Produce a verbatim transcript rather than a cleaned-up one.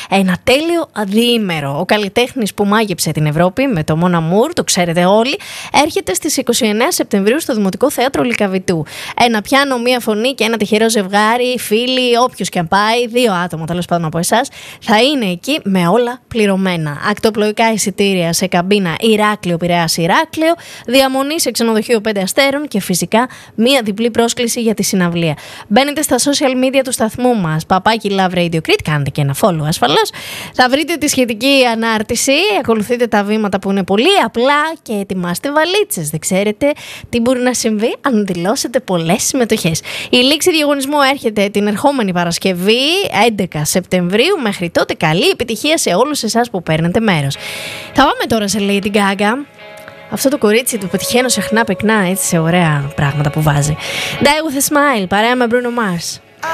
Ένα τέλειο διήμερο. Ο καλλιτέχνης που μάγεψε την Ευρώπη με το Mon Amour, το ξέρετε όλοι, έρχεται στις είκοσι εννέα Σεπτεμβρίου στο Δημοτικό Θέατρο Λυκαβητού. Ένα πιάνο, μία φωνή και ένα τυχερό ζευγάρι, φίλοι, όποιος και αν πάει, δύο άτομα τέλος πάντων από εσάς, θα είναι εκεί με όλα πληρωμένα. Ακτοπλοϊκά εισιτήρια σε καμπίνα Ηράκλειο Πειραιάς Ηράκλειο, διαμονή σε ξενοδοχείο πέντε αστέρων και φυσικά μία διπλή πρόσκληση για τη συναυλία. Μπαίνετε στα social media του σταθμού μας, παπάκι Love Radio Crete, κάντε και ένα follow ασφαλώς. Θα βρείτε τη σχετική ανάρτηση, ακολουθείτε τα βήματα που είναι πολύ απλά και ετοιμάστε βαλίτσες. Δεν ξέρετε τι μπορεί να συμβεί αν δηλώσετε πολλές συμμετοχές. Η λήξη διαγωνισμού έρχεται την ερχόμενη Παρασκευή, έντεκα Σεπτεμβρίου. Μέχρι τότε καλή επιτυχία σε όλους εσάς που παίρνετε μέρος. Θα πάμε τώρα σε Lady Gaga. Αυτό το κορίτσι του πετυχαίνω συχνά πυκνά, έτσι, σε ωραία πράγματα που βάζει. Die with a smile, παρέα με Bruno Mars.